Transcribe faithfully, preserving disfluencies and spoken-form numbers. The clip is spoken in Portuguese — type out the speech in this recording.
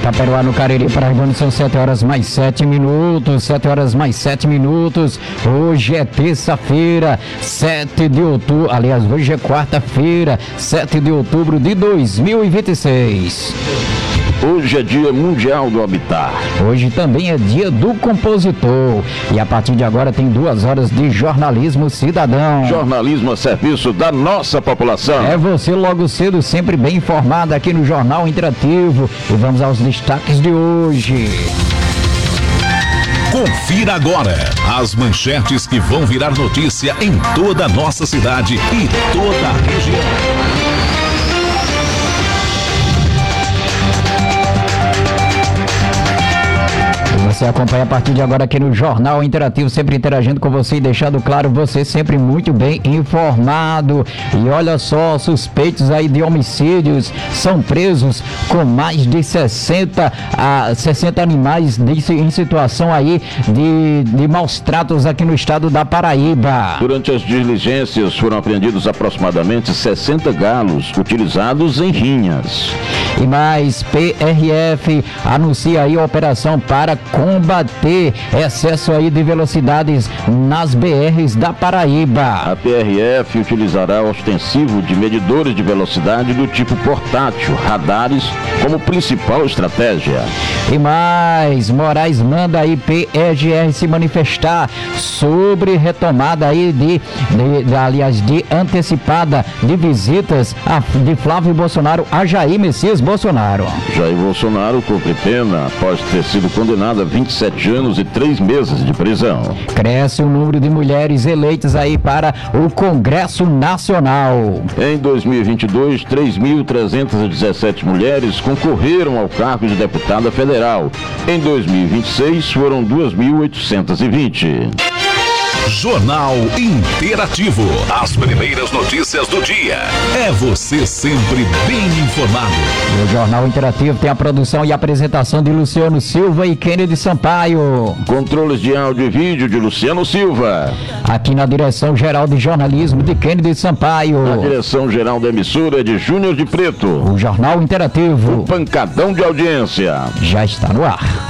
Taperoá no Cariri, Paraibano, são sete horas mais sete minutos, sete horas mais sete minutos. Hoje é terça-feira, sete de outubro, aliás, hoje é quarta-feira, sete de outubro de dois mil e vinte e seis. Hoje é Dia Mundial do Habitat. Hoje também é Dia do Compositor. E a partir de agora tem duas horas de jornalismo cidadão. Jornalismo a serviço da nossa população. É você logo cedo, sempre bem informado aqui no Jornal Interativo. E vamos aos destaques de hoje. Confira agora as manchetes que vão virar notícia em toda a nossa cidade e toda a região. Você acompanha a partir de agora aqui no Jornal Interativo, sempre interagindo com você e deixando claro você sempre muito bem informado. E olha só, suspeitos aí de homicídios são presos com mais de sessenta, a sessenta animais de, em situação aí de, de maus tratos aqui no estado da Paraíba. Durante as diligências foram apreendidos aproximadamente sessenta galos utilizados em rinhas. E mais, P R F anuncia aí a operação para combater excesso aí de velocidades nas B Rs da Paraíba. A P R F utilizará o ostensivo de medidores de velocidade do tipo portátil, radares, como principal estratégia. E mais, Moraes manda aí P G R se manifestar sobre retomada aí de, de, de aliás, de antecipada de visitas a, de Flávio Bolsonaro a Jair Messias Bolsonaro. Jair Bolsonaro cumpre pena após ter sido condenado a vinte e sete anos e três meses de prisão. Cresce o número de mulheres eleitas aí para o Congresso Nacional. Em dois mil e vinte e dois, três mil trezentas e dezessete mulheres concorreram ao cargo de deputada federal. Em dois mil e vinte e seis, foram duas mil oitocentas e vinte. Jornal Interativo. As primeiras notícias do dia. É você sempre bem informado. O Jornal Interativo tem a produção e apresentação de Luciano Silva e Kennedy Sampaio. Controles de áudio e vídeo de Luciano Silva. Aqui na direção geral de jornalismo de Kennedy Sampaio. Na direção geral da emissora de Júnior de Preto. O Jornal Interativo. O pancadão de audiência. Já está no ar.